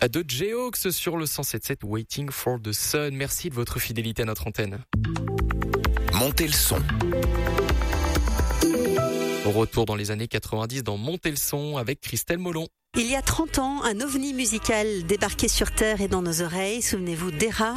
de Geox sur le 107.7 Waiting for the Sun. Merci de votre fidélité à notre antenne. Montez le son. Au retour dans les années 90 dans Montez le son avec Christelle Molon. Il y a 30 ans, un ovni musical débarquait sur Terre et dans nos oreilles. Souvenez-vous d'Era